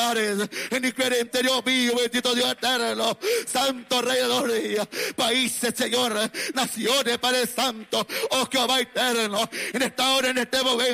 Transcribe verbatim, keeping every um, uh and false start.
lugares en diferentes, Dios mío, bendito Dios eterno, Santo Rey de Gloria, países, Señor, naciones, Padre Santo, oh Jehová eterno, en esta hora, en este momento.